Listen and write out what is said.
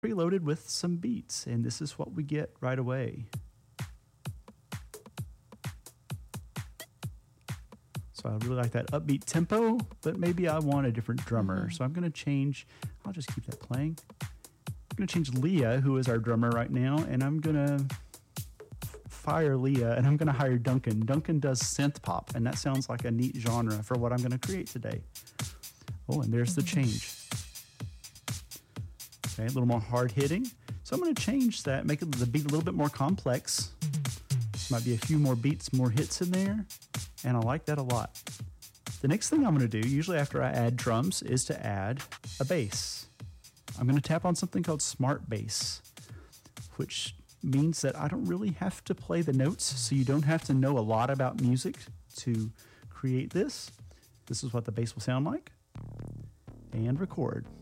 preloaded with some beats, and this is what we get right away. So I really like that upbeat tempo, but maybe I want a different drummer. So I'm going to change, I'll just keep that playing. I'm going to change Leah, who is our drummer right now, and I'm going to fire Leah, and I'm going to hire Duncan. Duncan does synth pop, and that sounds like a neat genre for what I'm going to create today. Oh, and there's the change. Okay, a little more hard hitting. So I'm going to change that, make the beat a little bit more complex. Might be a few more beats, more hits in there, and I like that a lot. The next thing I'm going to do, usually after I add drums, is to add a bass. I'm going to tap on something called Smart Bass, which means that I don't really have to play the notes, so you don't have to know a lot about music to create this. This is what the bass will sound like. And record.